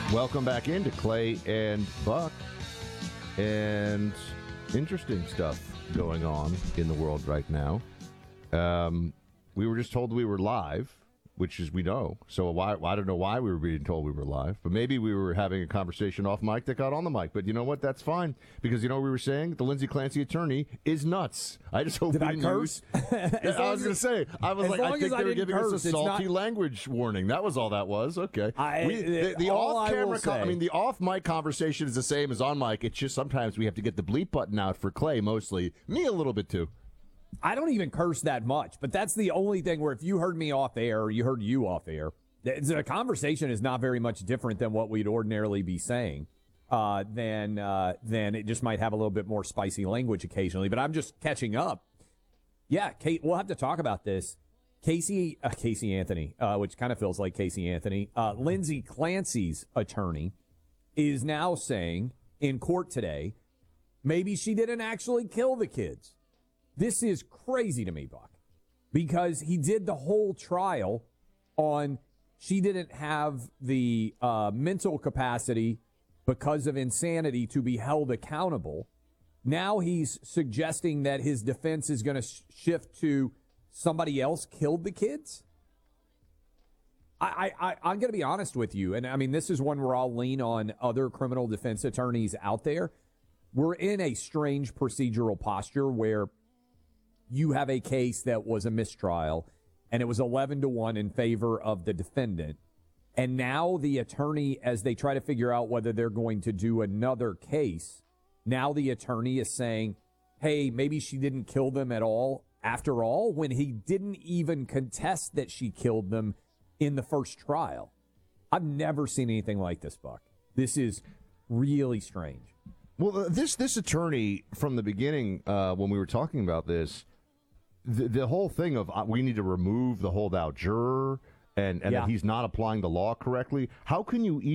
Welcome back into Clay and Buck, and interesting stuff going on in the world right now. We were just told we were live, which is we know. So I don't know why we were being told we were live, but maybe we were having a conversation off mic that got on the mic. But you know what? That's fine, because you know what we were saying? The Lindsay Clancy attorney is nuts. I just hope Did I curse? I was going to say, I was like, I think they were giving us a salty language warning. That was all that was. Okay. The off mic conversation is the same as on mic. It's just sometimes we have to get the bleep button out for Clay mostly. Me a little bit too. I don't even curse that much, but that's the only thing where if you heard me off air or you heard you off air, the conversation is not very much different than what we'd ordinarily be saying. Then it just might have a little bit more spicy language occasionally. But I'm just catching up. Yeah, Kate, we'll have to talk about this. Casey Anthony, which kind of feels like Casey Anthony, Lindsay Clancy's attorney, is now saying in court today, maybe she didn't actually kill the kids. This is crazy to me, Buck, because he did the whole trial on she didn't have the mental capacity because of insanity to be held accountable. Now he's suggesting that his defense is going to shift to somebody else killed the kids. I'm going to be honest with you, and I mean, this is one where I'll lean on other criminal defense attorneys out there. We're in a strange procedural posture where you have a case that was a mistrial, and it was 11-1 in favor of the defendant. And now the attorney, as they try to figure out whether they're going to do another case, now the attorney is saying, hey, maybe she didn't kill them at all after all, when he didn't even contest that she killed them in the first trial. I've never seen anything like this, Buck. This is really strange. Well, this attorney, from the beginning, when we were talking about this, the whole thing of we need to remove the holdout juror and that he's not applying the law correctly. How can you